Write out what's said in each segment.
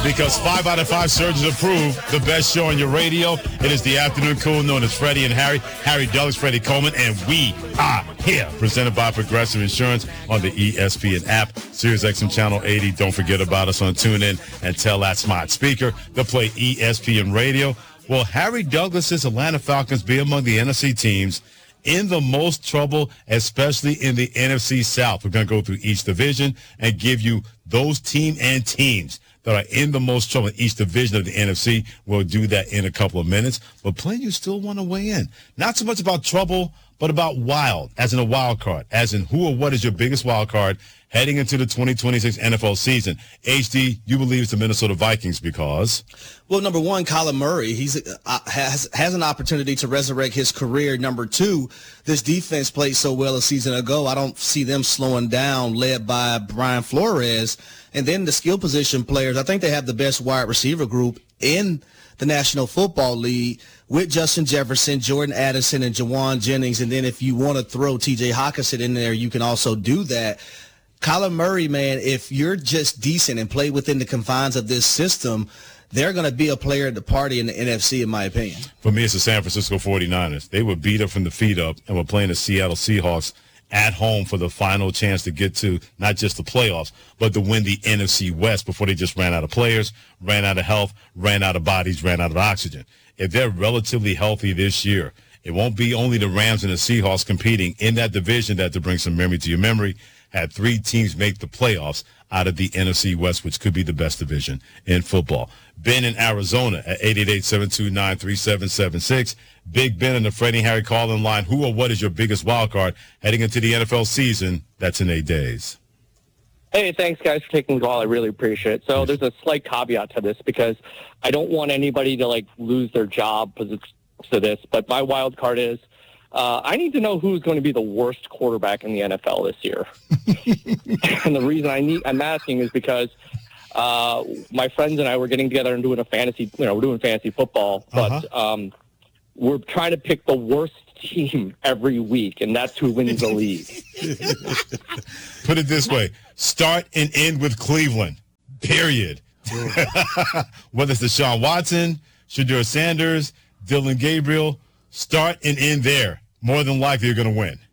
Because 5 out of 5 surgeons approve the best show on your radio. It is the Afternoon Cool, known as Freddie and Harry. Harry Douglas, Freddie Coleman, and we are here. Presented by Progressive Insurance on the ESPN app, Sirius XM Channel 80. Don't forget about us on TuneIn and tell that smart speaker to play ESPN Radio. Will Harry Douglas's Atlanta Falcons be among the NFC teams in the most trouble, especially in the NFC South? We're going to go through each division and give you those teams that are in the most trouble in each division of the NFC. We'll do that in a couple of minutes. But plenty you still want to weigh in. Not so much about trouble, but about wild, as in a wild card, as in who or what is your biggest wild card heading into the 2026 NFL season. HD, you believe it's the Minnesota Vikings because? Well, number one, Kyler Murray, has an opportunity to resurrect his career. Number two, this defense played so well a season ago. I don't see them slowing down, led by Brian Flores. And then the skill position players, I think they have the best wide receiver group in the National Football League with Justin Jefferson, Jordan Addison, and Jawan Jennings. And then if you want to throw T.J. Hockenson in there, you can also do that. Kyler Murray, man, if you're just decent and play within the confines of this system, they're going to be a player at the party in the NFC, in my opinion. For me, it's the San Francisco 49ers. They were beat up from the feet up and were playing the Seattle Seahawks at home for the final chance to get to not just the playoffs, but to win the NFC West before they just ran out of players, ran out of health, ran out of bodies, ran out of oxygen. If they're relatively healthy this year, it won't be only the Rams and the Seahawks competing in that division that, to bring some memory to your memory, had 3 teams make the playoffs out of the NFC West, which could be the best division in football. Ben in Arizona at 888-729-3776. Big Ben in the Freddie and Harry call-in line. Who or what is your biggest wild card heading into the NFL season? That's in 8 days. Hey, thanks, guys, for taking the call. I really appreciate it. So there's a slight caveat to this because I don't want anybody to, lose their job because it's to this. But my wild card is I need to know who's going to be the worst quarterback in the NFL this year. And the reason I'm asking is because my friends and I were getting together and doing we're doing fantasy football, but we're trying to pick the worst team every week, and that's who wins the league. Put it this way. Start and end with Cleveland, period. Whether it's Deshaun Watson, Shedeur Sanders, Dylan Gabriel, start and end there. More than likely you're going to win.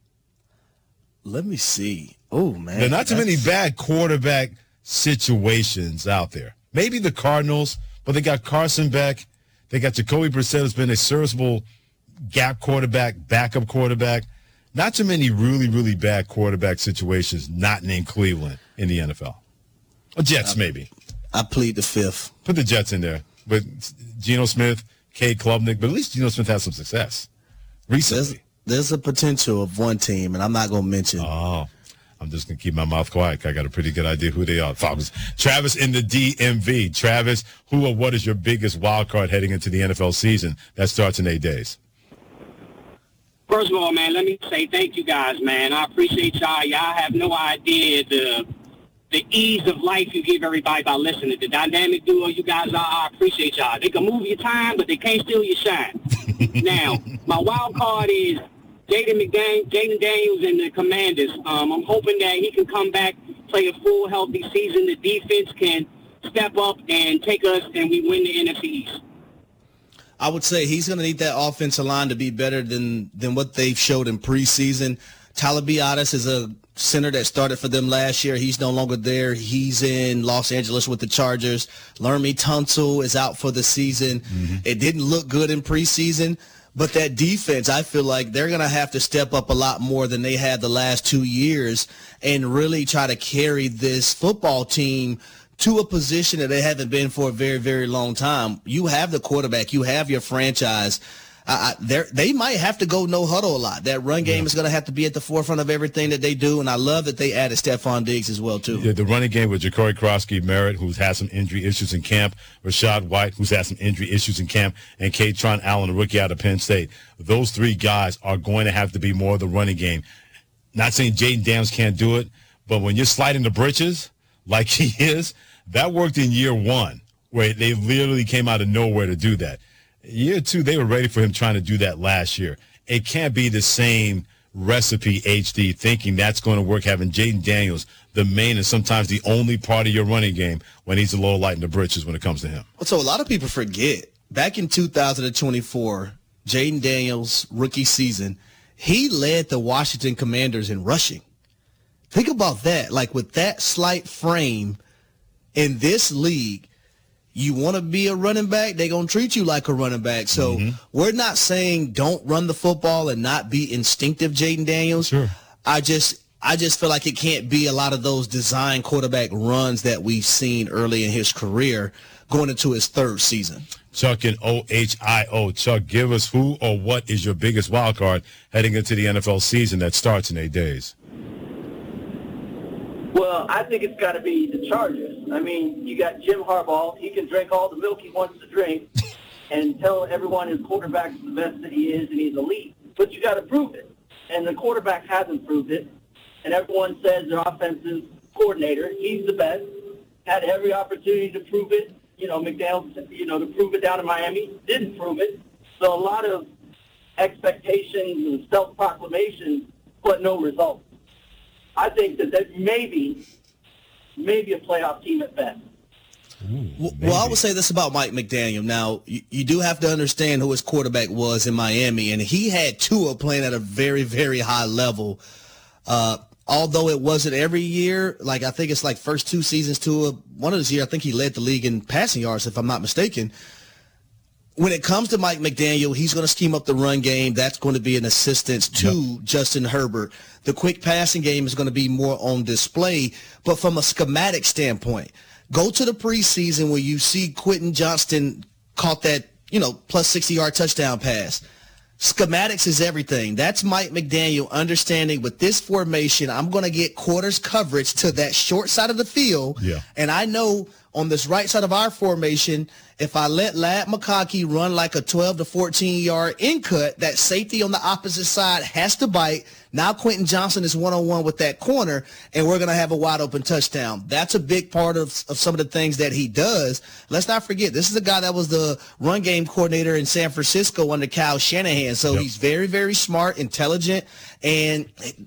Let me see. Oh, man. There are not too many bad quarterback situations out there. Maybe the Cardinals, but they got Carson back. They got Jacoby Brissett, who's been a serviceable gap quarterback, backup quarterback. Not too many really, really bad quarterback situations not named Cleveland in the NFL. Or Jets, maybe. I plead the fifth. Put the Jets in there. But Geno Smith, Cade Klubnik, but at least Geno Smith has some success recently. There's a potential of one team, and I'm not going to mention. Oh, I'm just going to keep my mouth quiet. I got a pretty good idea who they are. Travis in the DMV. Travis, who or what is your biggest wild card heading into the NFL season that starts in 8 days? First of all, man, let me say thank you guys, man. I appreciate y'all. Y'all have no idea the ease of life you give everybody by listening. The dynamic duo you guys are, I appreciate y'all. They can move your time, but they can't steal your shine. Now, my wild card is Jaden Daniels and the Commanders. I'm hoping that he can come back, play a full, healthy season. The defense can step up and take us, and we win the NFC East. I would say he's going to need that offensive line to be better than what they've showed in preseason. Tyler Biadasz is a center that started for them last year. He's no longer there. He's in Los Angeles with the Chargers. Laremy Tunsil is out for the season. Mm-hmm. It didn't look good in preseason, but that defense, I feel like they're going to have to step up a lot more than they had the last 2 years and really try to carry this football team to a position that they haven't been for a very, very long time. You have the quarterback. You have your franchise. They might have to go no huddle a lot. That run game is going to have to be at the forefront of everything that they do, and I love that they added Stephon Diggs as well, too. Yeah, the running game with Ja'Cory Krosky-Merritt, who's had some injury issues in camp, Rachaad White, who's had some injury issues in camp, and Katron Allen, a rookie out of Penn State. Those 3 guys are going to have to be more of the running game. Not saying Jaden Daniels can't do it, but when you're sliding the britches like he is, that worked in year 1, where they literally came out of nowhere to do that. Year 2, they were ready for him trying to do that last year. It can't be the same recipe, HD, thinking that's going to work, having Jaden Daniels the main and sometimes the only part of your running game when he's a little light in the britches when it comes to him. So a lot of people forget, back in 2024, Jaden Daniels' rookie season, he led the Washington Commanders in rushing. Think about that. Like, with that slight frame in this league, you want to be a running back, they're going to treat you like a running back. So we're not saying don't run the football and not be instinctive, Jaden Daniels. Sure. I just feel like it can't be a lot of those design quarterback runs that we've seen early in his career going into his third season. Chuck in OHIO. Chuck, give us who or what is your biggest wild card heading into the NFL season that starts in 8 days? Well, I think it's got to be the Chargers. I mean, you got Jim Harbaugh. He can drink all the milk he wants to drink and tell everyone his quarterback's the best that he is and he's elite. But you got to prove it. And the quarterback hasn't proved it. And everyone says their offensive coordinator, he's the best, had every opportunity to prove it. You know, McDaniels, to prove it down in Miami, didn't prove it. So a lot of expectations and self-proclamations, but no results. I think that maybe a playoff team at best. Well, I would say this about Mike McDaniel. Now, you do have to understand who his quarterback was in Miami, and he had Tua playing at a very, very high level. Although it wasn't every year, like I think it's like first 2 seasons, Tua, one of those years, I think he led the league in passing yards, if I'm not mistaken. When it comes to Mike McDaniel, he's going to scheme up the run game. That's going to be an assistance to Justin Herbert. The quick passing game is going to be more on display. But from a schematic standpoint, go to the preseason where you see Quentin Johnston caught that, plus 60-yard touchdown pass. Schematics is everything. That's Mike McDaniel understanding with this formation, I'm going to get quarters coverage to that short side of the field. Yeah. And I know on this right side of our formation, if I let Ladd McConkey run like a 12 to 14-yard in cut, that safety on the opposite side has to bite. Now Quentin Johnston is one-on-one with that corner, and we're going to have a wide-open touchdown. That's a big part of some of the things that he does. Let's not forget, this is a guy that was the run game coordinator in San Francisco under Kyle Shanahan. So he's very, very smart, intelligent, and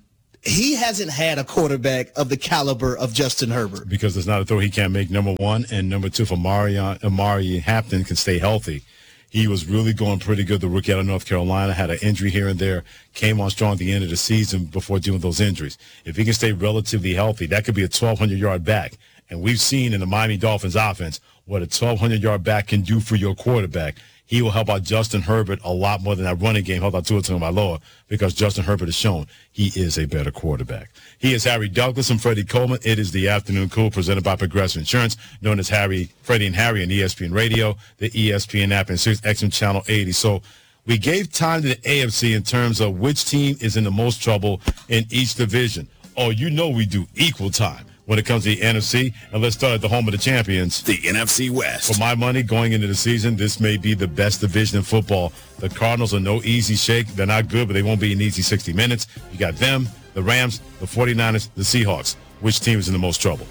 he hasn't had a quarterback of the caliber of Justin Herbert. Because there's not a throw he can't make, number one. And number two, for Amari Hampton can stay healthy. He was really going pretty good, the rookie out of North Carolina, had an injury here and there, came on strong at the end of the season before dealing with those injuries. If he can stay relatively healthy, that could be a 1,200-yard back. And we've seen in the Miami Dolphins offense what a 1,200-yard back can do for your quarterback. He will help out Justin Herbert a lot more than that running game helped out Tua Tagovailoa, because Justin Herbert has shown he is a better quarterback. He is Harry Douglas and Freddie Coleman. It is the Afternoon Cool presented by Progressive Insurance, known as Freddie and Harry on ESPN Radio, the ESPN app, and Sirius XM Channel 80. So we gave time to the AFC in terms of which team is in the most trouble in each division. Oh, we do equal time when it comes to the NFC. And let's start at the home of the champions, the NFC West. For my money, going into the season, this may be the best division in football. The Cardinals are no easy shake. They're not good, but they won't be an easy 60 minutes. You got them, the Rams, the 49ers, the Seahawks. Which team is in the most trouble?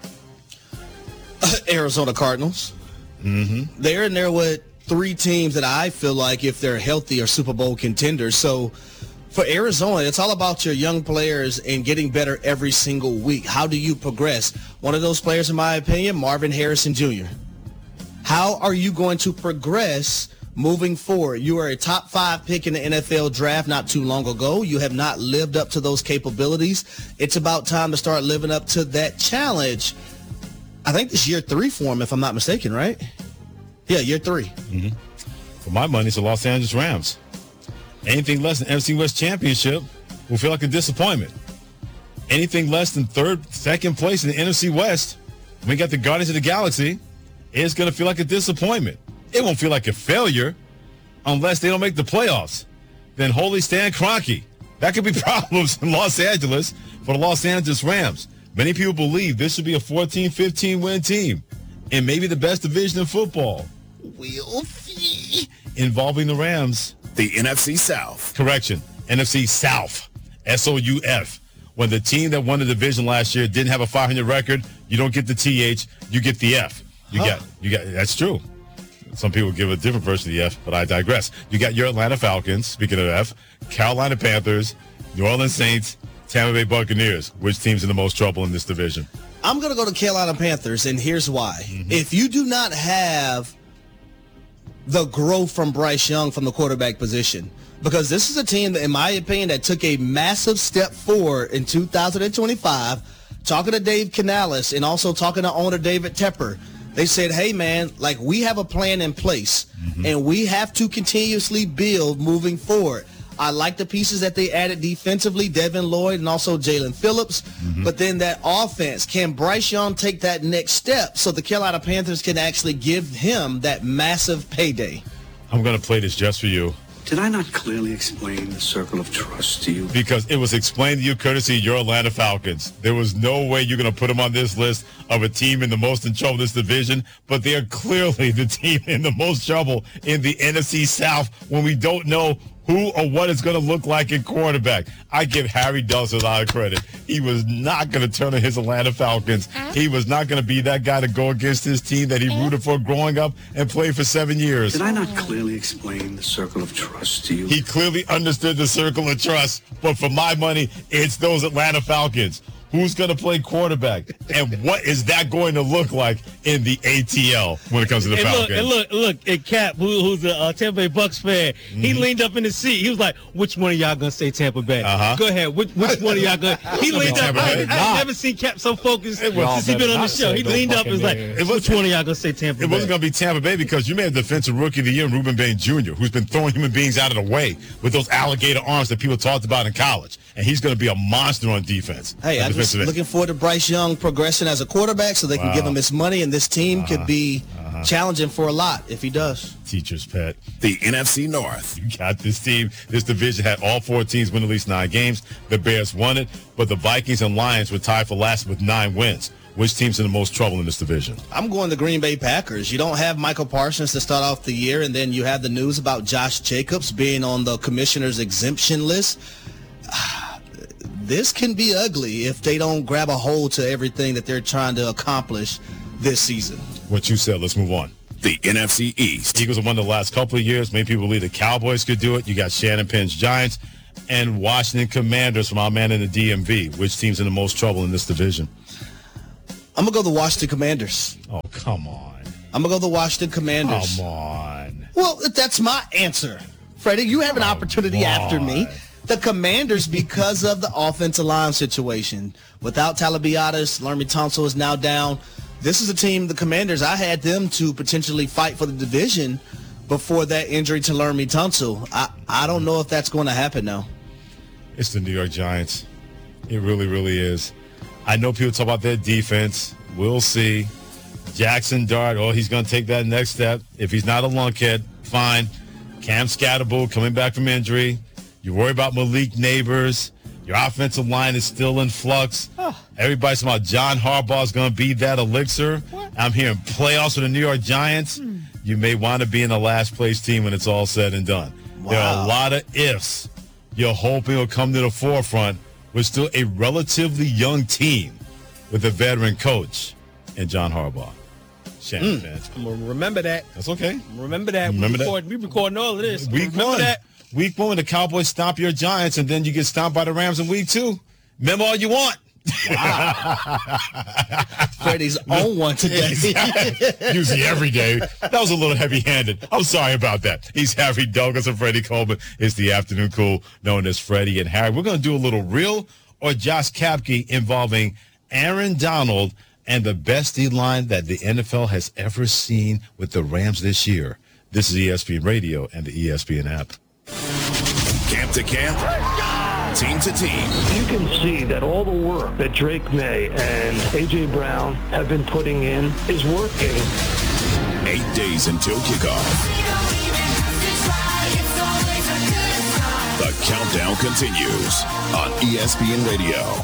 Arizona Cardinals. Mm-hmm. They're in there with 3 teams that I feel like, if they're healthy, are Super Bowl contenders. So for Arizona, it's all about your young players and getting better every single week. How do you progress? One of those players, in my opinion, Marvin Harrison Jr. How are you going to progress moving forward? You are a top 5 pick in the NFL draft not too long ago. You have not lived up to those capabilities. It's about time to start living up to that challenge. I think this year 3 for him, if I'm not mistaken, right? Yeah, year 3. Mm-hmm. For my money, it's the Los Angeles Rams. Anything less than NFC West championship will feel like a disappointment. Anything less than second place in the NFC West, we got the Guardians of the Galaxy, it's going to feel like a disappointment. It won't feel like a failure unless they don't make the playoffs. Then holy Stan Kroenke. That could be problems in Los Angeles for the Los Angeles Rams. Many people believe this should be a 14, 15-win team and maybe the best division in football. We'll see. Involving the Rams. The NFC South. Correction. NFC South. S-O-U-F. When the team that won the division last year didn't have a 500 record, you don't get the TH, you get the F. You got that's true. Some people give a different version of the F, but I digress. You got your Atlanta Falcons, speaking of F, Carolina Panthers, New Orleans Saints, Tampa Bay Buccaneers. Which team's in the most trouble in this division? I'm going to go to Carolina Panthers, and here's why. If you do not have the growth from Bryce Young from the quarterback position, because this is a team that, in my opinion, that took a massive step forward in 2025, talking to Dave Canales and also talking to owner David Tepper. They said, hey, man, like, we have a plan in place, and we have to continuously build moving forward. I like the pieces that they added defensively, Devin Lloyd and also Jalen Phillips. But then that offense, can Bryce Young take that next step so the Carolina Panthers can actually give him that massive payday? I'm going to play this just for you. Did I not clearly explain the circle of trust to you? Because it was explained to you courtesy of your Atlanta Falcons. There was no way you're going to put them on this list of a team in the most in trouble in this division, but they are clearly the team in the most trouble in the NFC South when we don't know who or what it's going to look like in quarterback. I give Harry Dulles a lot of credit. He was not going to turn on his Atlanta Falcons. He was not going to be that guy to go against his team that he rooted for growing up and played for 7 years. Did I not clearly explain the circle of trust to you? He clearly understood the circle of trust, but for my money, it's those Atlanta Falcons. Who's going to play quarterback? And what is that going to look like in the ATL when it comes to the Falcons? Look, and Cap, who's a Tampa Bay Bucks fan, he leaned up in the seat. He was like, which one of y'all going to say Tampa Bay? Go ahead. Which one of y'all going to? He leaned up. I've never seen Cap so focused since he's been on the show. He leaned up and was like, which one of y'all going to say Tampa Bay? It wasn't going to be Tampa Bay because you may have defensive rookie of the year, Ruben Bain Jr., who's been throwing human beings out of the way with those alligator arms that people talked about in college. And he's going to be a monster on defense. Hey, I'm just looking forward to Bryce Young progressing as a quarterback so they can give him his money, and this team could be challenging for a lot if he does. Teacher's pet. The NFC North. You got this team. This division had all 4 teams win at least 9 games. The Bears won it, but the Vikings and Lions were tied for last with 9 wins. Which team's in the most trouble in this division? I'm going to Green Bay Packers. You don't have Michael Parsons to start off the year, and then you have the news about Josh Jacobs being on the commissioner's exemption list. This can be ugly if they don't grab a hold to everything that they're trying to accomplish this season. What you said, let's move on. The NFC East. Eagles have won the last couple of years. Many people believe the Cowboys could do it. You got Shannon Penn's Giants and Washington Commanders from our man in the DMV. Which team's in the most trouble in this division? I'm going to go the Washington Commanders. Oh, come on. I'm going to go the Washington Commanders. Come on. Well, that's my answer. Freddie, you have an opportunity after me. The Commanders, because of the offensive line situation. Without Talabiatis, Laremy Tunsil is now down. This is a team, the Commanders, I had them to potentially fight for the division before that injury to Laremy Tunsil. I don't know if that's going to happen now. It's the New York Giants. It really, really is. I know people talk about their defense. We'll see. Jackson Dart, he's going to take that next step. If he's not a lunkhead, fine. Cam Scatterbull coming back from injury. You worry about Malik Neighbors. Your offensive line is still in flux. Everybody's talking about John Harbaugh is going to be that elixir. I'm hearing playoffs for the New York Giants. You may want to be in the last place team when it's all said and done. Wow. There are a lot of ifs you're hoping will come to the forefront with still a relatively young team with a veteran coach and John Harbaugh. Shannon fans. I'm going to remember that. That's okay. Remember that. We recording all of this. Week 1. That. Week 1 when the Cowboys stomp your Giants and then you get stomped by the Rams in week 2. Remember all you want. Wow. Freddie's on one today. Usually every day. That was a little heavy-handed. I'm sorry about that. He's Harry Douglas and Freddie Coleman. It's the Afternoon Cool known as Freddie and Harry. We're going to do a little real or Josh Kapke involving Aaron Donald and the best D-line that the NFL has ever seen with the Rams this year. This is ESPN Radio and the ESPN app. Camp to camp, team to team. You can see that all the work that Drake May and A.J. Brown have been putting in is working. 8 days until kickoff. The countdown continues on ESPN Radio.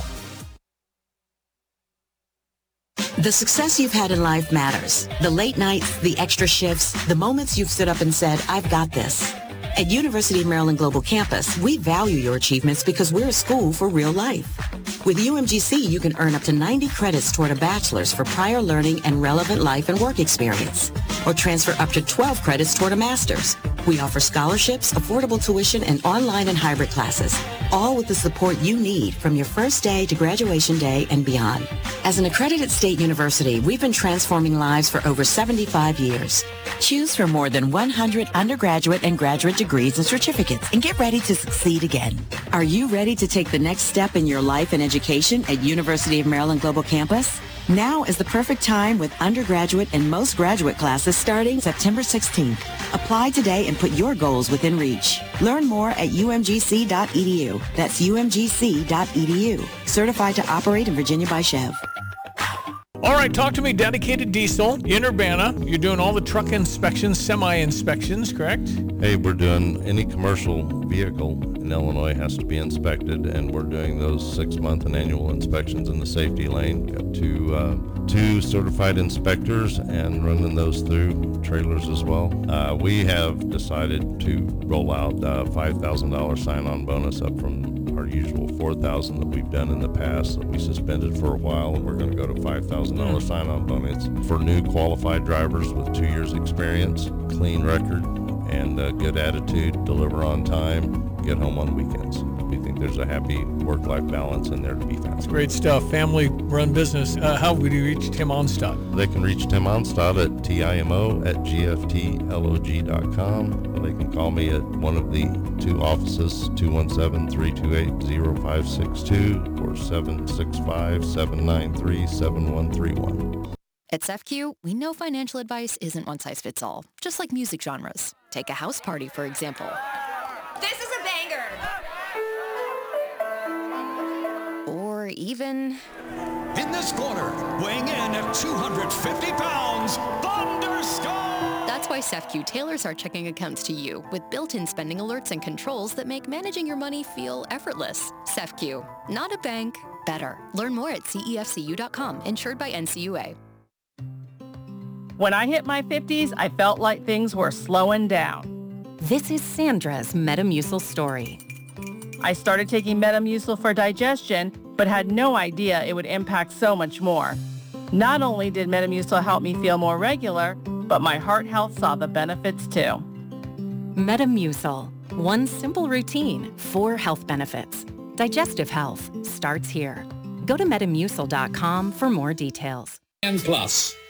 The success you've had in life matters. The late nights, the extra shifts, the moments you've stood up and said, I've got this. At University of Maryland Global Campus, we value your achievements because we're a school for real life. With UMGC, you can earn up to 90 credits toward a bachelor's for prior learning and relevant life and work experience, or transfer up to 12 credits toward a master's. We offer scholarships, affordable tuition, and online and hybrid classes, all with the support you need from your first day to graduation day and beyond. As an accredited state university, we've been transforming lives for over 75 years. Choose from more than 100 undergraduate and graduate degrees and certificates and get ready to succeed again. Are you ready to take the next step in your life and education at University of Maryland Global Campus? Now is the perfect time with undergraduate and most graduate classes starting September 16th. Apply today and put your goals within reach. Learn more at umgc.edu. That's umgc.edu. Certified to operate in Virginia by Chev. All right, talk to me. Dedicated Diesel in Urbana. You're doing all the truck inspections, semi-inspections, correct? Hey, we're doing any commercial vehicle in Illinois has to be inspected, and we're doing those 6-month and annual inspections in the safety lane. Got two certified inspectors and running those through trailers as well. We have decided to roll out a $5,000 sign-on bonus up from our usual $4,000 that we've done in the past that we suspended for a while, and we're going to go to $5,000 sign-on bonus for new qualified drivers with 2 years experience, clean record, and a good attitude, deliver on time, get home on weekends. We think there's a happy work-life balance in there to be found. That's great stuff. Family-run business. How would you reach Tim Onstad? They can reach Tim Onstad at TIMO@GFTLOG.com. They can call me at one of the 2 offices, 217-328-0562 or 765-793-7131. At SEFCU, we know financial advice isn't one size fits all, just like music genres. Take a house party, for example. This is a banger! Or even... In this corner, weighing in at 250 pounds, Thunder Skull! That's why SEFCU tailors our checking accounts to you with built-in spending alerts and controls that make managing your money feel effortless. SEFCU, not a bank, better. Learn more at cefcu.com, insured by NCUA. When I hit my 50s, I felt like things were slowing down. This is Sandra's Metamucil story. I started taking Metamucil for digestion, but had no idea it would impact so much more. Not only did Metamucil help me feel more regular, but my heart health saw the benefits too. Metamucil, one simple routine, 4 health benefits. Digestive health starts here. Go to Metamucil.com for more details. And Plus.